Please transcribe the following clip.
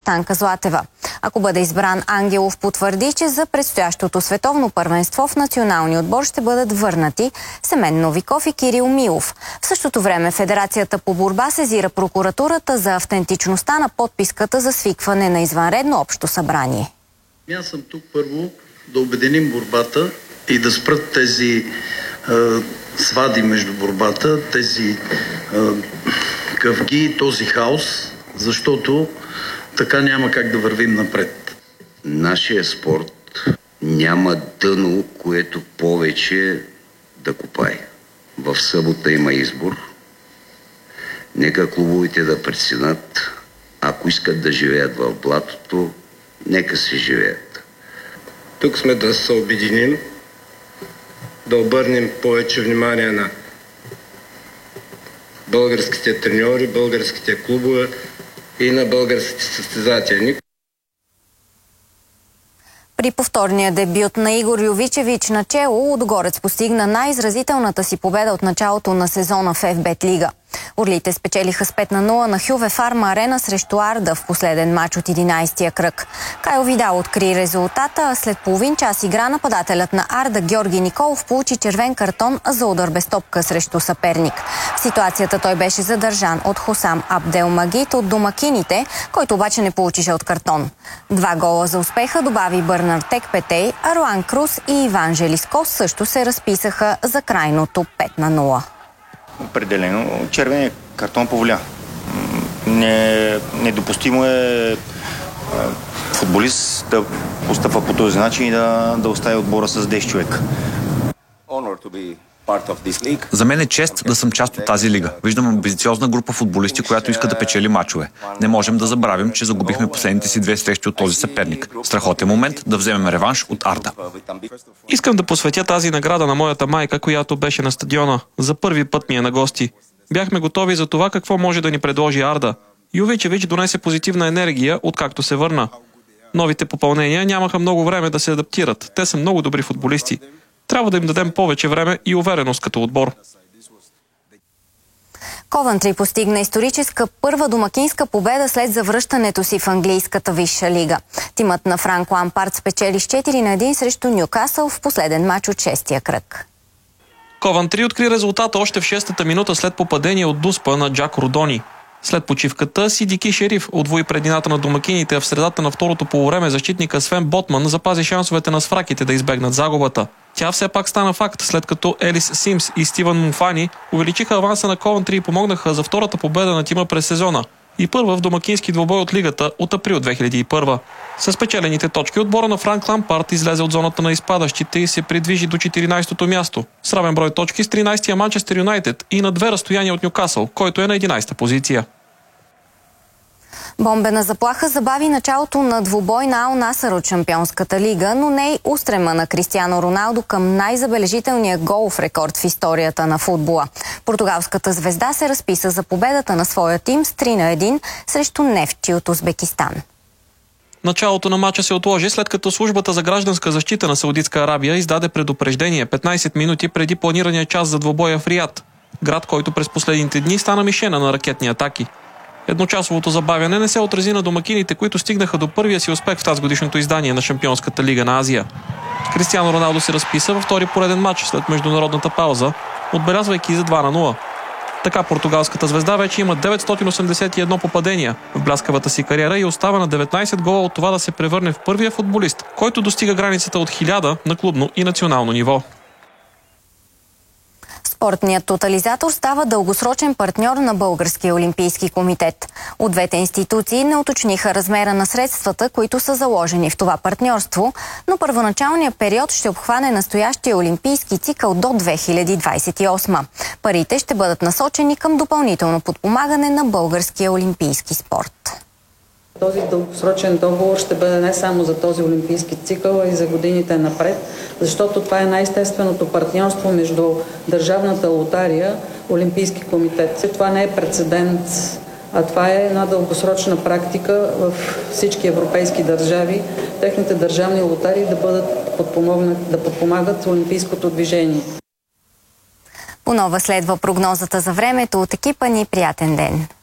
Станка Златева. Ако бъде избран, Ангелов потвърди, че за предстоящото световно първенство в националния отбор ще бъдат върнати Семен Новиков и Кирил Милов. В същото време Федерацията по борба сезира прокуратурата за автентичността на подписката за свикване на извънредно общо събрание. Аз съм тук първо да обединим борбата и да спрат тези свади между борбата, тези къвги, този хаос, защото така няма как да вървим напред. Нашия спорт няма дъно, което повече да копае. В събота има избор. Нека клубовете да преценят, ако искат да живеят в блатото, нека си живеят. Тук сме да се обединим, да обърнем повече внимание на българските треньори, българските клубове и на българските състезатели. При повторния дебют на Игор Йовичевич начело, Лудогорец постигна най-изразителната си победа от началото на сезона в ФБ Лига. Орлите спечелиха с 5-0 на Хюве Фарма Арена срещу Арда в последен матч от 11-тия кръг. Кайо Видал откри резултата, а след половин час игра нападателят на Арда Георги Николов получи червен картон за удар без топка срещу съперник. В ситуацията той беше задържан от Хосам Абделмагит от домакините, който обаче не получи жълт картон. 2 гола за успеха добави Бърнар Текпетей, а Руан Крус и Иван Желиско също се разписаха за крайното 5-0. Определено червеният картон повлия. Недопустимо е футболист да постъпва по този начин и да остави отбора с 10 човека. За мен е чест да съм част от тази лига. Виждам амбициозна група футболисти, която иска да печели мачове. Не можем да забравим, че загубихме последните си 2 срещи от този съперник. Страхотен момент да вземем реванш от Арда. Искам да посветя тази награда на моята майка, която беше на стадиона. За първи път ми е на гости. Бяхме готови за това какво може да ни предложи Арда. Йовичевич донесе позитивна енергия, откакто се върна. Новите попълнения нямаха много време да се адаптират. Те са много добри футболисти. Трябва да им дадем повече време и увереност като отбор. Ковентри постигна историческа първа домакинска победа след завръщането си в английската висша лига. Тимът на Франк Лампард спечели с 4-1 срещу Нюкасъл в последен матч от 6-тия кръг. Ковентри откри резултата още в 6-та минута след попадение от дуспа на Джак Родони. След почивката Сидики Шериф удвои предината на домакините, а в средата на второто полувреме защитника Свен Ботман запази шансовете на сфраките да избегнат загубата. Тя все пак стана факт, след като Елис Симс и Стивън Муфани увеличиха аванса на Ковентри и помогнаха за втората победа на тима през сезона и първа в домакински двубой от лигата от април 2001. С печелените точки отбора на Франк Лампард излезе от зоната на изпадащите и се придвижи до 14-то място. С равен брой точки с 13-я Манчестър Юнайтед и на 2 разстояния от Нюкасъл, който е на 11-та позиция. Бомбена заплаха забави началото на двубой на Ал Насър от Шампионската лига, но не и устрема на Кристиано Роналдо към най-забележителния голов рекорд в историята на футбола. Португалската звезда се разписа за победата на своя тим с 3-1 срещу Нефчи от Узбекистан. Началото на матча се отложи, след като службата за гражданска защита на Саудитска Арабия издаде предупреждение 15 минути преди планирания час за двубоя в Риад, град, който през последните дни стана мишена на ракетни атаки. Едночасовото забавяне не се отрази на домакините, които стигнаха до първия си успех в тази годишното издание на Шампионската лига на Азия. Кристиано Роналдо се разписа във втори пореден матч след международната пауза, отбелязвайки за 2-0. Така португалската звезда вече има 981 попадения в бляскавата си кариера и остава на 19 гола от това да се превърне в първия футболист, който достига границата от 1000 на клубно и национално ниво. Спортният тотализатор става дългосрочен партньор на Българския олимпийски комитет. От двете институции не уточниха размера на средствата, които са заложени в това партньорство, но първоначалният период ще обхване настоящия олимпийски цикъл до 2028. Парите ще бъдат насочени към допълнително подпомагане на българския олимпийски спорт. Този дългосрочен договор ще бъде не само за този олимпийски цикъл, а и за годините напред, защото това е най-естественото партньорство между Държавната лотария и Олимпийски комитет. Това не е прецедент, а това е една дългосрочна практика в всички европейски държави, техните държавни лотарии да подпомагат олимпийското движение. Понова следва прогнозата за времето от екипа ни. Приятен ден!